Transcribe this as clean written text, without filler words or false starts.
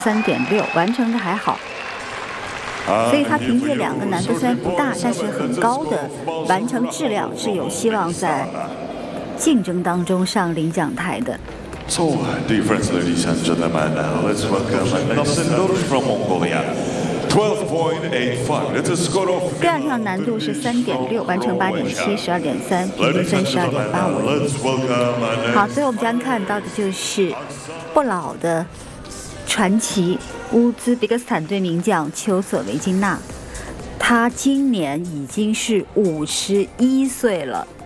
3.6，完成的还好。所以他凭借2个难度虽然不大，但是很高的完成质量，是有希望在竞争当中上领奖台的。 So, dear friends, ladies and gentlemen, let's welcome Nasendor from Mongolia. 12.85. That's a score of. 第2项难度是3.6，完成8.7、12.3，平均分12.85。好，最后我们将看到的就是不老的传奇乌兹别克斯坦队名将丘索维金娜，他今年已经是51岁了。